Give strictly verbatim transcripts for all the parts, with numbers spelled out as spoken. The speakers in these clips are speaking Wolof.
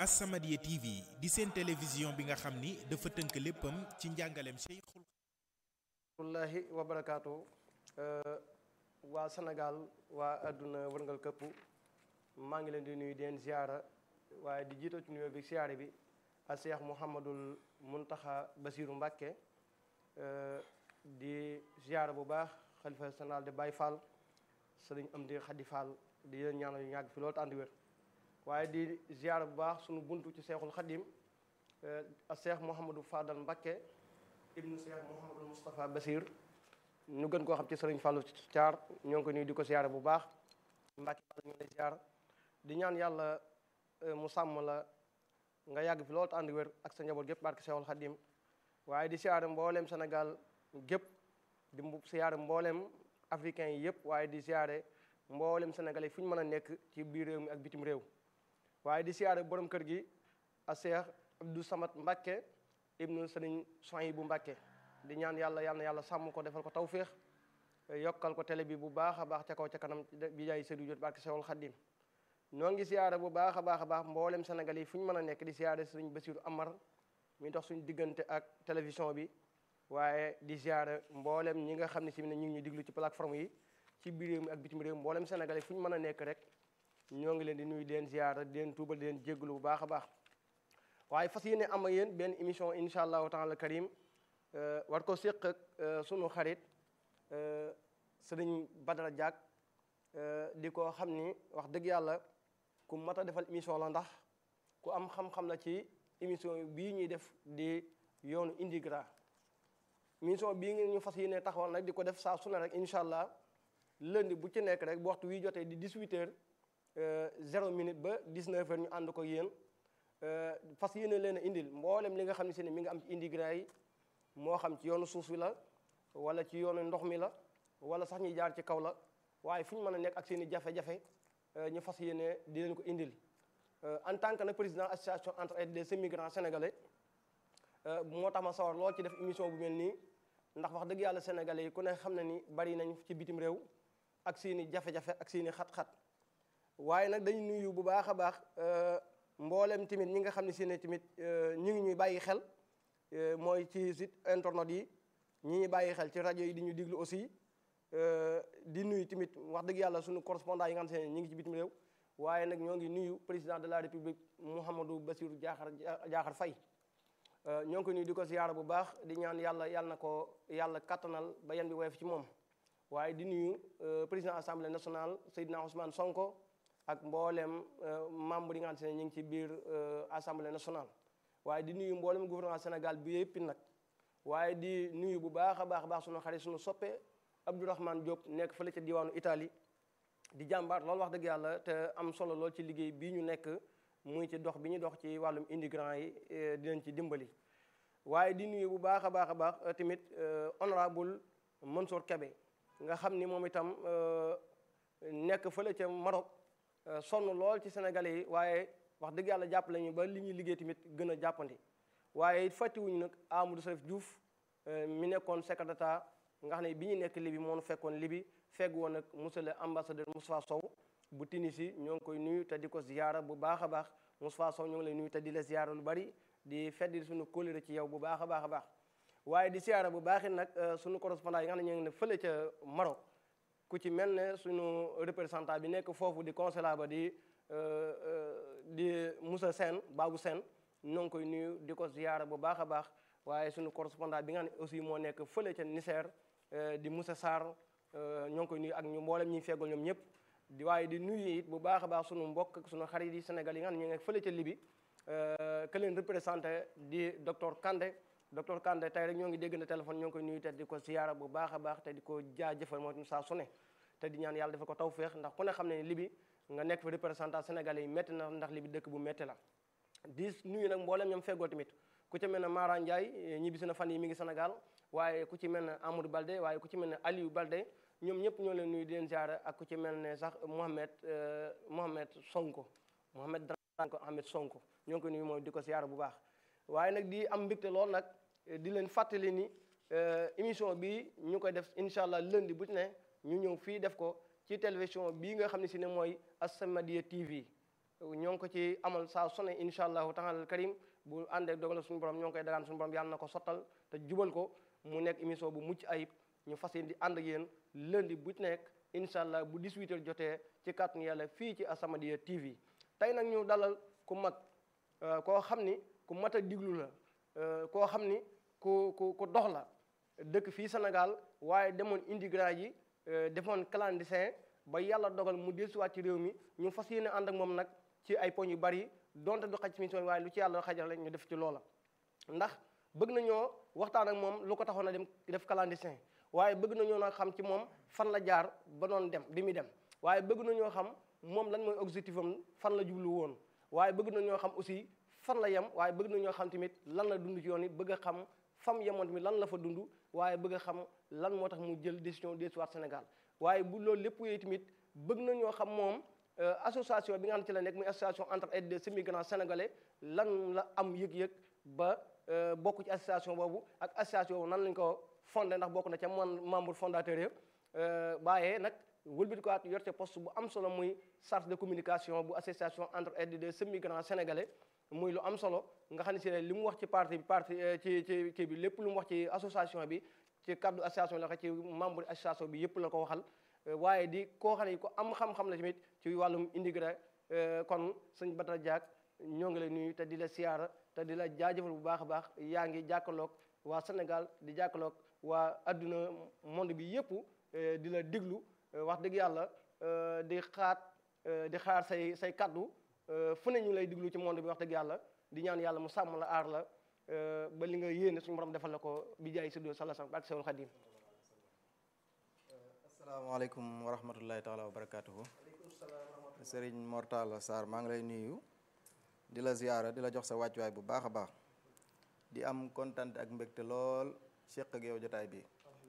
As-Samadiyya T V di seen télévision bi nga xam ni dafa tënk léppam ci njàngaleem Cheikhul wallahi wa barakaatu waa Sénégal waa àdduna wërngal këpp maa ngi leen di nuyu di leen ziara waaye di jiitoo ci nuyoo bi ziare bi a Cheikh Mouhamadul Muntaxa Basiru Mbàkke di ziara bu baax xalifa général de Baye Fall sëriñ Amdi Xadi Fall di leen ñaanal yu ñàgg fi loolu tàndi wér waaye di ziara bu baax sunu buntu ci Cheikhul Xadim a Cheikh Mouhamadou Fadal Mbàkke ibnu Cheikh Mouhamadul Moustapha Basir ñu gën koo xam ci sëriñ Fallou Thiar ñoo ngi ko nuyu di ko ziara bu baax Mbàkke Fall ñu lay ziara di ñaan yàlla mu sàmm la nga yàgg fi loolu te ànd wér ak sa njaboot gépp barke Cheikhul Khadim waaye di siyaare mbooleem Sénégal gépp di siyaare mbooleem africain yi yëpp waaye di siyaare mbooleem sénégalais fu ñu mën a nekk ci biir réew mi ak bitim réew waaye di siyaare borom kër gi a Cheikh Abdou Samad Mbàkke ibnu sëriñ Souhaïbou Mbàkke di ñaan yàlla yàlla na yàlla sàmm ko defal ko tawféex yokkal ko télé bi bu baax a baax ca kaw ca kanam bi jaay sëriñ jot barke Cheikhul Khadim ñoo ngi siyaare bu baax a baax a baax mboolem Sénégal yi fu ñu mën a nekk di siyaare sëriñ Basiru Amar mi dox suñu diggante ak télévision bi waaye di siyaare mboolem ñi nga xam ne si ne ñu ngi ñu diglu ci plateforme yi ci biir réew mi ak bitim réew mboolem Sénégal yi fu ñu mën a nekk rek ñoo ngi leen di nuyu di leen siyaare di leen tuubal di leen jégalu bu baax a baax waaye fas yéene am ak yéen benn émission incha allahu taala karim war ko séq ak sunu xarit sëriñ Badara Diack di ko xam ni wax dëgg yàlla ku mat a defal émission la ndax ku am xam-xam la ci émission bii ñuy def di yoonu Indigra émission bii ngi ñu fas yéene taxawal nag di ko def saa su ne rek incha allah lundi bu ci nekk rek bu waxtu wi jotee di dix-huit heures zéro minute ba dix-neuf heures ñu ànd ko yéen fas yéene leen a indil mboolem li nga xam ne si ne mi nga am ci Indigra yi moo xam ci yoonu suuf wi la wala ci yoonu ndox mi la wala sax ñuy jaar ci kaw la waaye fu ñu mën a nekk ak seen i jafe-jafe ñu fas yéene di leen ko indil en tant que nag président association entraide des migrants sénégalais moo tax ma sawar lool ci def émission bu mel nii ndax wax dëgg yàlla sénégalais yi ku ne xam na ni bari nañ ci bitim réew ak seen i jafe-jafe ak seen i xat-xat waaye nag dañu nuyu bu baax a baax mboolem tamit ñi nga xam ne si ne tamit ñu ngi ñuy bàyyi xel mooy ci site internet yi ñi ñuy bàyyi xel ci rajo yi di ñu diglu aussi di nuyu tamit wax dëgg yàlla suñu correspondant yi nga xam ne ñu ngi ci bitim réew waaye nag ñoo ngi nuyu président de la république Mouhamadou Bassirou Diakhar Diakhar Faye ñoo ngi ko nuyu di ko ziyaara bu baax di ñaan yàlla yàlla na ko yàlla kattanal ba yan bi woyof ci moom waaye di nuyu président assemblée nationale Seydina Ousmane Sonko ak mboolem membre yi nga xam ne ñu ngi ci biir assemblée nationale waaye di nuyu mboolem gouvernement Sénégal bi yëpp nag waaye di nuyu bu baax a baax a baax suñu xarit suñu soppe Abdourahmane Diop nekk fële ca diwaanu Italie di jàmbaar loolu wax dëgg yàlla te am solo lool ci liggéey bii ñu nekk muy ci dox bi ñu dox ci wàllum immigrants yi di leen ci dimbali waaye di nuyu bu baax a baax a baax tamit honorable Mansour Kébé nga xam ni moom itam nekk fële ca Maroc sonn lool ci sénégalais yi waaye wax dëgg yàlla jàppale ñu ba li ñuy liggéey tamit gën a jàppandi waaye fàttiwuñu nag Amadou Salif Diouf mi nekkoon secrétaire d'État nga xam ne bi ñu nekk Libi moo nu fekkoon Libi fegg woon ak monsieur le ambassadeur Moustapha Sow bu Tunisie ñoo ngi koy nuyu te di ko ziyaara bu baax a baax Moustapha Sow ñoo ngi lay nuyu te di la ziyaara lu bari di feddi suñu kóllëre ci yow bu baax a baax a baax waaye di ziyaara bu baax it nag suñu correspondant yi nga xam ne ñoo ngi ne fële ca Maroc ku ci mel ne suñu représentant bi nekk foofu di consulat ba di di Moussa Sène Babou Sène ñoo ngi koy nuyu di ko ziyaara bu baax a baax waaye suñu correspondant bi nga xam ne aussi moo nekk fële ca Niger di Moussa Sarr ñoo ngi koy nuyu ak ñu mboolem ñuy feggal ñoom ñëpp di waaye di nuyu it bu baax a baax sunu mbokk ak sunu xarit yi Sénégal yi nga xam ne ñu ngi fële ca Libi que leen représenté di docteur Kandé docteur Kandé tey rek ñoo ngi dégg na téléphone ñoo ngi koy nuyu te di ko ziyaara bu baax a baax te di ko jaajëfal moo saa su ne te di ñaan yàlla defal ko tawféex ndax ku ne xam ne Libi nga nekk fa représentant sénégalais yi métti na ndax Libi dëkk bu métti la di nuyu nag mboolem ñoom feggoo tamit ku ci mel ne Mara Ndiaye ñibbisi na fan yi mi ngi Sénégal waaye ku ci mel ne Amadou Balde waaye ku ci mel ne Aliou Balde ñoom ñëpp ñoo leen nuyu di leen ziare ak ku ci mel ne sax Mohamed Mohamed Sonko Mohamed Dranko Ahmed Sonko ñoo ngi ko nuyu mooy di ko ziare bu baax waaye nag di am mbégte lool nag di leen fàttali ni émission bi ñu koy def incha allah lundi bu ci ne ñu ñëw fii def ko ci télévision bii nga xam ne si ne mooy As-Samadiyya T V ñoo ngi ko ci amal saa su ne incha allahu taala al karim bu àndee dogal suñu borom ñoo ngi koy dagaan suñu borom yàlla na ko sottal te jubal ko mu nekk émission bu mucc ayib ñu fas yéene di ànd ak yéen lundi bu nekk incha allah bu dix-huit heures jotee ci kàttanu yàlla fii ci As-Samadiyya T V tey nag ñu dalal ku mag koo xam ni ku mat a diglu la koo xam ni ku ku ku dox la dëkk fii Sénégal waaye demoon immigrant yi defoon clandestin ba yàlla dogal mu dellusiwaat ci réew mi ñu fas yéene ànd ak moom nag ci ay poñ yu bari donte du xaj ci émission waaye lu ci yàlla xajal ñu def ci loola. ndax bëgg nañoo waxtaan ak moom lu ko taxoon a dem def clandestin waaye bëgg nañoo nag xam ci moom fan la jaar ba doon dem bi muy dem waaye bëgg nañoo xam moom lan mooy objectif am fan la jublu woon waaye bëgg nañoo xam aussi fan la yem waaye bëgg nañoo xam tamit lan la dund ci yoon yi bëgg a xam fam yemoon tamit lan la fa dund waaye bëgg a xam lan moo tax mu jël décision dellusiwaat Sénégal waaye bu loolu lépp yooyu tamit bëgg nañoo xam moom association bi nga xam ne ci la nekk muy association entraide des immigrants sénégalais lan la am yëg-yëg ba bokk ci association boobu ak association boobu nan lañ ko fondé ndax bokk na ca membre fondateur yëpp bàyyee nag wëlbati ko at yor ca poste bu am solo muy chargé de communication bu association entraide des immigrants sénégalais muy lu am solo nga xam ne si li mu wax ci parti bi parti ci ci kii bi lépp lu mu wax ci association bi ci kaddu association la ko ci membre association bi yëpp la ko waxal waaye di koo xam ne ko am xam-xam la tamit ci wàllum immigré kon sëñ Badara Diack ñoo ngi lay nuyu te di la siyaara te di la jaajëfal bu baax a baax yaa ngi jàkkaloog waa Sénégal di jàkkaloog waa adduna monde bi yëpp di la déglu wax dëgg yàlla di xaat di xaar say say kaddu fu ne ñu lay déglu ci monde bi wax dëgg yàlla di ñaan yàlla mu sàmm la aar la ba li nga yéene suñu borom defal la ko bi jaay siddo sala sam ak sewul xadim asalaamaaleykum wa rahmatullahi taala wa barakatuhu sëriñ Mortalla Sarr maa ngi lay nuyu di la ziyaara di la jox sa wàccuwaay bu baax a baax di am kontaan ak mbégte lool seq ak yow jotaay bi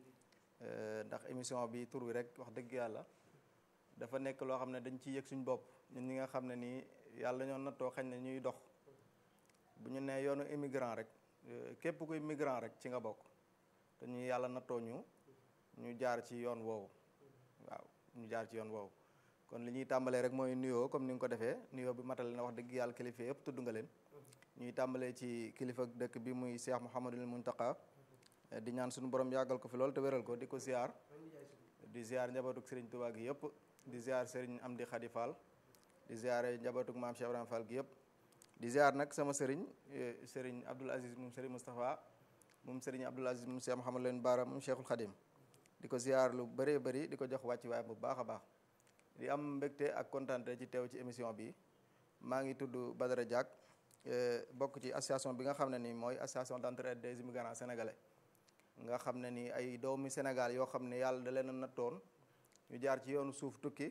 ndax émission bi tur wi rek wax dëgg yàlla dafa nekk loo xam ne dañ ciy yëg suñ bopp ñun ñi nga xam ne nii yàlla ñoo nattoo xañ ne ñuy dox bu ñu nee yoonu immigrant rek képp kuy migrant rek ci nga bokk te ñu yàlla nattoo ñu ñu jaar ci yoon woowu waaw ñu jaar ci yoon woowu kon li ñuy tàmbalee rek mooy nuyoo comme ni nga ko defee nuyoo bi matale na wax dëgg yàlla kilifa yëpp tudd nga leen ñuy tàmbalee ci kilifa dëkk bi muy Cheikh Mouhamadul Muntaqa di ñaan suñu borom yàggal ko fi loolu te wéral ko di ko ziar di ziar njabootuk Serigne Touba gi yëpp di ziar Serigne Amdi Khady Fall di ziare njabootuk maam Cheikh Ibrahima Fall gi yëpp di ziar nag sama Serigne Serigne Abdoul Aziz moom Serigne Moustapha moom Serigne Abdoul Aziz moom Cheikh Mouhamadou leen Baara moom Cheikhul Khadim di ko ziar lu bëree bëri di ko jox wàcc waay bu baax a baax di am mbégte ak kontaante ci teew ci émission bi maa ngi tudd Badara Diack bokk ci association bi nga xam ne ni mooy association d'entraide des immigrants sénégalais nga xam ne ni ay doomi Sénégal yoo xam ne yàlla da leen a nattoon ñu jaar ci yoonu suuf tukki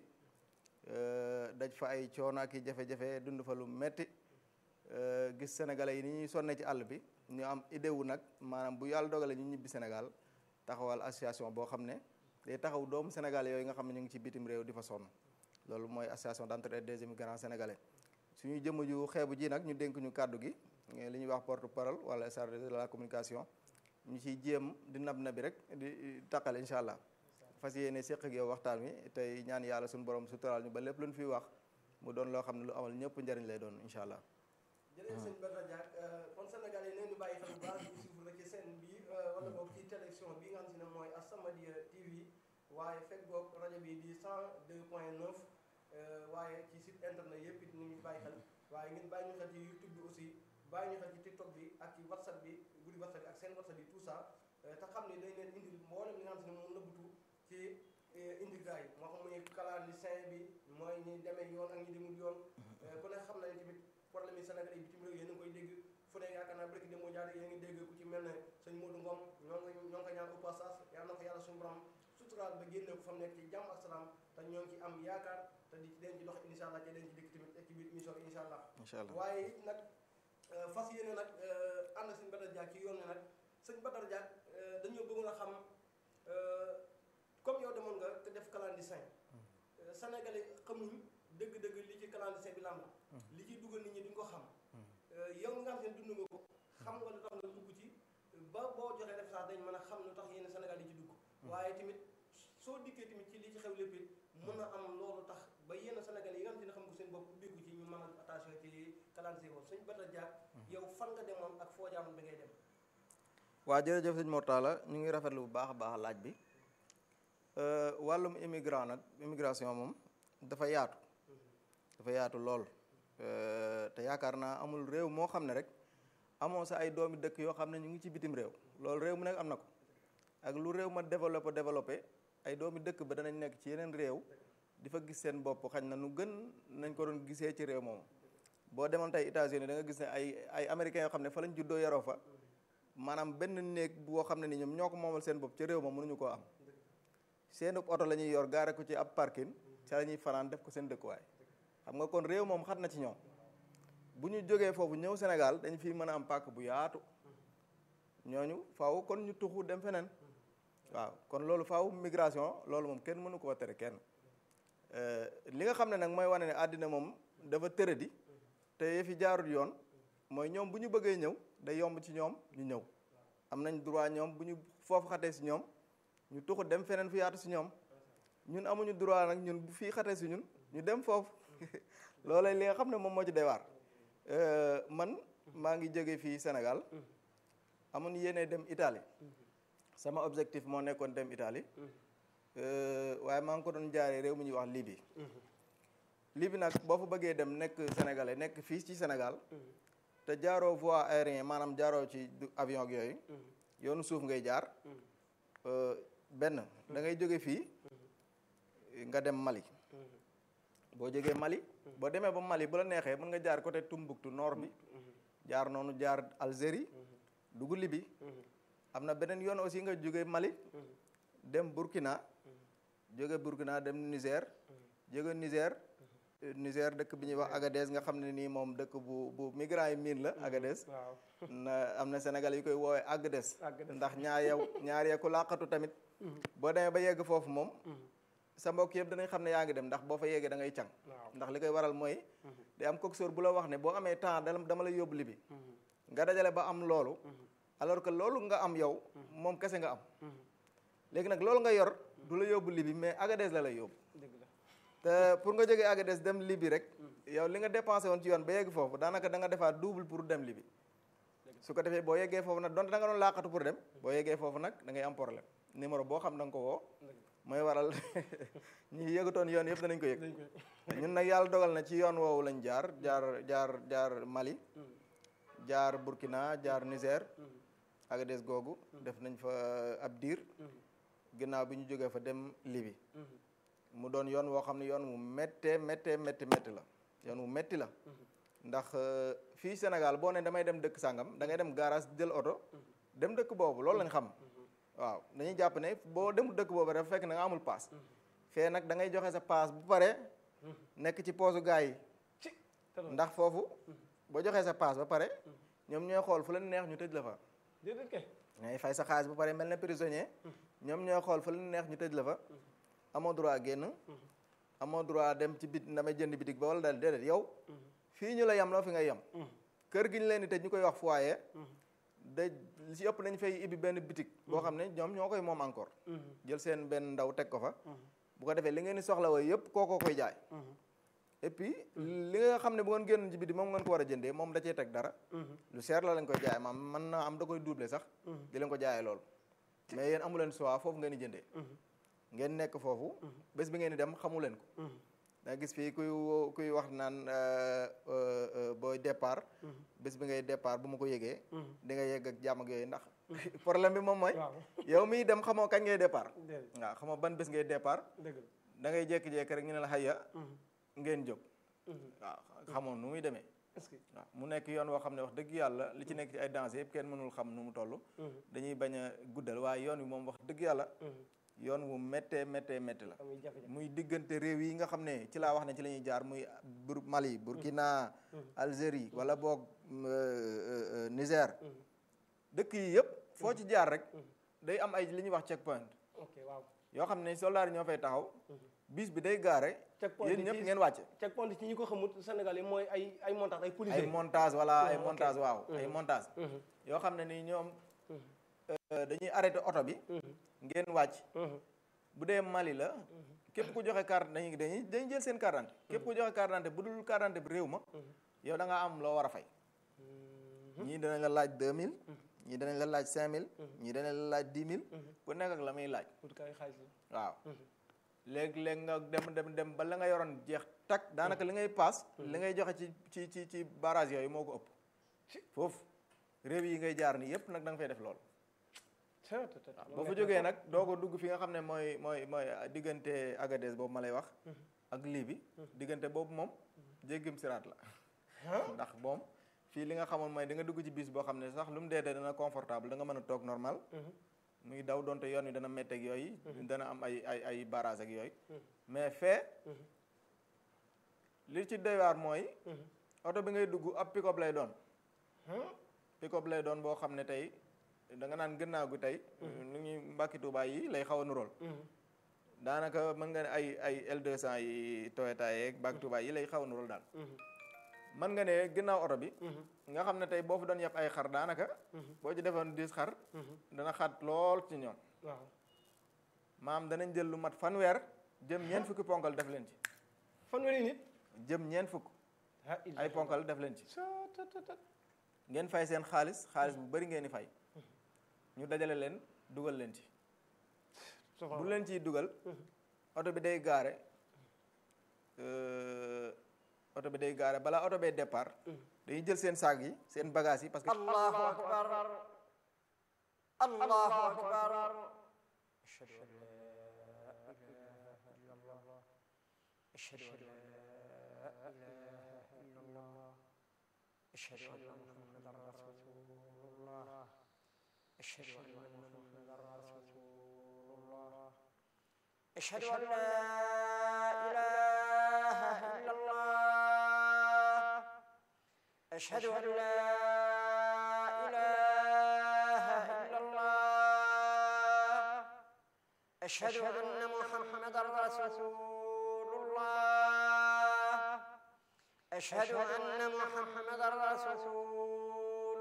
daj fa ay coono ak i jafe-jafe dund fa lu metti gis sénégalais yi ni ñuy sonne ci àll bi ñu am idée wu nag maanaam bu yàlla dogale ñu ñibbi Sénégal taxawal association boo xam ne day taxaw doomu Sénégal yooyu nga xam ne ñu ngi ci bitim réew di fa sonn loolu mooy association d'entraide des immigrants sénégalais suñu jëmm ju xeebu ji nag ñu dénk ñu kàddu gi li ñuy wax porte parole wala chargé de la communication ñu ciy jéem di nab na bi rek di taqal incha allah fas yéene séq ak yow waxtaan wi tey ñaan yàlla suñu borom suturaal ñu ba lépp lu ñu fiy wax mu doon loo xam ne lu amal ñëpp njëriñ lay doon incha allah. jërëjëf sëñ Badara Diack kon Sénégal yi nañu bàyyi xel bu baax di suivre ci seen bi wala boog ci télévision bi nga xam si ne mooy As-Samadiyya T V waaye fekk boog rajo bi di cent deux point neuf waaye ci site internet yëpp it ñu ngi bàyyi xel waaye ngeen bàyyi ñu xel ci YouTube bi aussi bàyyi ñu xel ci TikTok bi ak ci WhatsApp bi guddi WhatsApp bi ak seen WhatsApp bi tout ça te xam ne dañ leen indil mboolem li nga xam si ne moom nëbbatu ci immigrants yi moo xam muy clandestin bi mooy ñi demee yoon ak ñi demul yoon ku ne xam nañ tamit problème yi Sénégal yi bitim réew yéen a ngi koy dégg fu ne yaakaar naa bëri demoo jaar yéen a ngi dégg ku ci mel ne sëñ Modou Ngom ñoo ngi ñoo ngi ko ñaan au passage yàlla na ko yàlla suñu borom suturaal ba génne ko fa mu nekk ci jàmm ak salaam te ñoo ngi ci am yaakaar te di den ci dox incha allah te den ci dikk tamit ci biir émission bi incha allah waaye it nag fas yéene nag ànd sëñ Badara Diack ci yoon ne nag sëñ Badara Diack dañoo bëggoon a xam comme yow demoon nga te def clandestin sénégalais xamuñ dëgg-dëgg li ci clandestin bi lan la li ci dugal nit ñi duñ ko xam yow nga xam ne dund nga ko xam nga lu tax nga dugg ci ba boo joxee référence dañ mën a xam lu tax yenn Sénégal yi ci dugg waaye tamit soo dikkee tamit ci li ci xew lépp it mën a am loolu tax ba yenn Sénégal yi nga xam ne xam ko seen bopp ubbeeku ci ñu mën a calendrier boobu suñ bata jaar yow fan nga demoon ak foo jaamoon bi ngay dem. waa jërëjëf sëñ Mortalla ñu ngi rafetlu bu baax a baax laaj bi wàllum immigrant nag immigration moom dafa yaatu dafa yaatu lool te yaakaar naa amul réew moo xam ne rek amoo sa ay doomi dëkk yoo xam ne ñu ngi ci bitim réew loolu réew mu nekk am na ko ak lu réew ma développé développé ay doomi dëkk ba danañ nekk ci yeneen réew di fa gis seen bopp xañ na nu gën nañ ko doon gisee ci réew moom boo demoon tey États-Unis da nga gis ne ay ay américains yoo xam ne fa lañ juddoo yaroo fa maanaam benn néeg boo xam ne ni ñoom ñoo ko moomal seen bopp ci réew ma mënuñu koo am seen oto la ñuy yor gaare ko ci ab parking ca la ñuy fanaan def ko seen dëkkuwaay xam nga kon réew moom xat na ci ñoom bu ñu jógee foofu ñëw Sénégal dañ fi mën a am pàkk bu yaatu ñooñu faaw kon ñu tuxu dem feneen waaw kon loolu faaw migration loolu moom kenn mënu koo tere kenn li nga xam ne nag mooy wane ne àddina moom dafa tëradi te fi jaarut yoon mooy ñoom bu ñu bëggee ñëw day yomb ci ñoom ñu ñëw am nañ droit ñoom bu ñu foofu xatee si ñoom ñu tuxu dem feneen fu yaatu si ñoom ñun amuñu droit nag ñun bu fii xatee si ñun ñu dem foofu loolay li nga xam ne moom moo ci doy waar man maa ngi jóge fii Sénégal amoon yéene dem Italie sama objectif moo nekkoon dem Italie waaye maa ngi ko doon jaaree réew mu ñuy wax Libye Libye nag boo fa bëggee dem nekk sénégalais nekk fii ci Sénégal te jaaroo voie aérien maanaam jaaroo ci avion ak yooyu yoonu suuf ngay jaar benn da ngay jóge fii nga dem Mali boo jógee Mali boo demee ba Mali bu la neexee mën nga jaar côté Tombouctou nord bi jaar noonu jaar Algérie dugg Libye am na beneen yoon aussi nga jóge Mali dem Burkina jóge Burkina dem Niger jóge Niger Niger dëkk bi ñuy wax Agadez nga xam ne nii moom dëkk bu bu migrant yi miin la Agadez na am na Sénégal yu koy woowee Agadez ndax ñaar yow ñaar yee ku làqatu tamit boo demee ba yegg foofu moom sa mbokk yëpp danañ xam ne yaa ngi dem ndax boo fa yeggee da ngay càng ndax li koy waral mooy day am coxeur bu la wax ne boo amee temps dama lay yóbbu Libi nga dajale ba am loolu alors que loolu nga am yow moom kese nga am léegi nag loolu nga yor du la yóbbu Libi mais Agadez la lay yóbbu te pour nga jógee Agadez dem Libi rek yow li nga dépensé woon ci yoon ba yegg foofu daanaka da nga defaat double pour dem Libi su ko defee boo yeggee foofu nag donte da nga doon laqatu pour dem boo yeggee foofu nag da ngay am problème numéro boo xam da nga ko woo mooy waral ñi yëgatoon yoon yëpp danañ ko yëg ñun nag yàlla dogal na ci yoon woowu lañ jaar jaar jaar jaar Mali jaar Burkina jaar Niger Agadez googu def nañ fa ab diir ginnaaw bi ñu jógee fa dem Libi mu doon yoon woo xam ne yoon mu méttee méttee métti métti la yoon mu métti la ndax fii Sénégal boo ne damay dem dëkk sàngam da ngay dem garage jël oto dem dëkk boobu loolu lañ xam waaw dañuy jàpp ne boo demul dëkk boobu dafa fekk na nga amul paas fee nag da ngay joxe sa paas bu pare nekk ci poosu gars yi ndax foofu boo joxee sa paas ba pare ñoom ñooy xool fu leen neex ñu tëj la fa ngay fay sa xaalis ba pare mel na prisonnier ñoom ñooy xool fu leen neex ñu tëj la fa amoo droit génn amoo droit dem ci bit damay jënd bitig ba wala daal déedéet yow fii ñu la yem loo fi ngay yem kër gi ñu leen di tëj ñu koy wax foyer da li ci ëpp nañ fay ibbi benn bitig boo xam ne ñoom ñoo koy moom encore jël seen benn ndaw teg ko fa bu ko defee li ngeen di soxla wooyu yëpp kookoo koy jaay et puis li nga xam ne bu ngeen génn ci biti moom ngeen ko war a jëndee moom da cee teg dara lu seer la lañ koy jaay maam mën naa am da koy doubler sax di leen ko jaayee loolu mais yéen amu leen choix foofu ngeen di jëndee ngeen nekk foofu bés bi ngeen di dem xamu leen ko da gis fii kuy kuy wax naan booy départ bés bi ngay départ bu ma ko yëgee di nga yegg ak jàmm ak yooyu ndax problème bi moom mooy yow miy dem xamoo kañ ngay départ waaw xamoo ban bés ngay départ da ngay jékki-jékki rek ñu ne la xayya ngeen jóg waaw xamoon nu muy demee waaw mu nekk yoon woo xam ne wax dëgg yàlla li ci nekk ci ay danger yëpp kenn mënul xam nu mu toll dañuy bañ a guddal waaye yoon wi moom wax dëgg yàlla yoon wu méttee méttee métti la muy diggante réew yi nga xam ne ci laa wax ne ci la ñuy jaar muy bur Mali Burkina Algérie wala boog Niger dëkk yi yëpp foo ci jaar rek day am ay li ñuy wax check point yoo xam ne soldats yi ñoo fay taxaw bis bi day gaare yéen ñëpp ngeen wàcce check point ci ñi ko xamut Sénégal yi mooy ay ay montage ay policiers ay montage wala ay montage waaw ay montage yoo xam ne nii ñoom dañuy arrêté oto bi ngeen wàcc bu dee Mali la képp ku joxe carte dañuy dañuy dañuy jël seen carte d'identité képp ku joxe carte d'identité bu dul carte d'identité bi réew ma yow da nga am loo war a fay ñii danañ la laaj deux mille ñii danañ la laaj cinq mille ñii danañ la laaj dix mille ku nekk ak la muy laaj waaw léeg-léeg nga dem dem dem ba la nga yoroon jeex tak daanaka li ngay paas li ngay joxe ci ci ci ci barrage yooyu moo ko ëpp foofu réew yi ngay jaar ni yëpp nag da nga fay def loolu boo fa jógee nag doo ko dugg fi nga xam ne mooy mooy mooy diggante Agadez boobu ma lay wax ak Libi diggante boobu moom jéggim siraat la ndax moom fii li nga xamoon mooy di nga dugg ci bis boo xam ne sax lu mu dee dee dana confortable da nga mën a toog normal muy daw donte yoon wi dana métteeg yooyu dana am ay ay ay barrage ak yooyu mais fee li ci doy waar mooy oto bi ngay dugg ab pick-up lay doon pick-up lay doon boo xam ne tey da nga naan gannaaw gu tey nu ñuy mbàkki Tuubaa yi lay xaw a nurool daanaka mën nga ne ay ay L deux cent yi Toyota yeeg mbàkki Tuubaa yi lay xaw a nurool daal mën nga ne gannaaw oto bi nga xam ne tey boo fi doon yàpp ay xar daanaka boo ci defoon dix xar dana xat lool ci ñoom maam danañ jël lu mat fanweer jëm ñeent fukki ponkal def leen ci fanweeri nit jëm ñeent fukk ay ponkal def leen ci ngeen fay seen xaalis xaalis bu bari ngeen di fay ñu dajale leen dugal leen ci bu leen ciy dugal oto bi day gaare oto bi day gaare balaa oto bee départ dañuy jël seen saag yi seen bagage yi parce que allahu akbar allahu akbar ashhadu an la ilaha illa allah ashhadu an la ilaha illa allah ashhadu anna muhammadan rasulullah ashhadu anna muhammadan rasulullah ashhadu an la ilaha illa allah أشهد أن لا إله إلا الله أشهد أن محمدا رسول الله أشهد أن محمدا رسول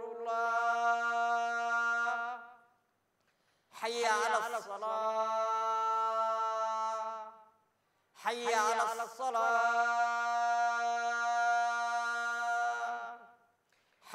الله حي على الصلاة حي على الصلاة